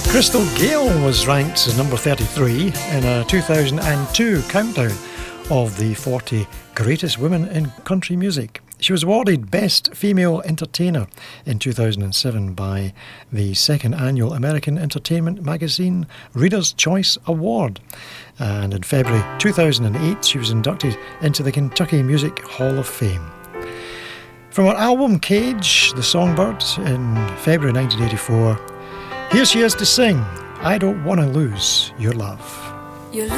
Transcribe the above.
Crystal Gayle was ranked as number 33 in a 2002 countdown of the 40 greatest women in country music. She was awarded Best Female Entertainer in 2007 by the second annual American Entertainment Magazine Reader's Choice Award. And in February 2008, she was inducted into the Kentucky Music Hall of Fame. From her album Cage, The Songbird, in February 1984, here she is to sing I Don't Want to Lose Your Love.